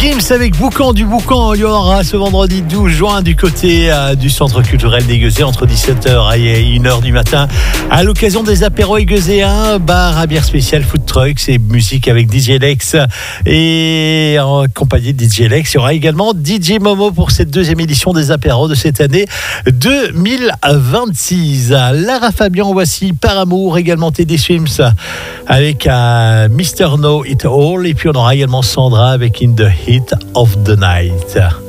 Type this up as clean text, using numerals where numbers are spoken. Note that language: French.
Dreams avec Boucan du Boucan. Il y aura ce vendredi 12 juin du côté du centre culturel des Gueuséens entre 17h et 1h du matin. À l'occasion des apéros gueuséens, bar à bière spéciale, food trucks et musique avec DJ Lex. Et en compagnie de DJ Lex, il y aura également DJ Momo pour cette deuxième édition des apéros de cette année 2026. Lara Fabian, voici Par Amour, également Teddy Swims avec Mr. Know It All. Et puis on aura également Sandra avec In the Heat of the Night.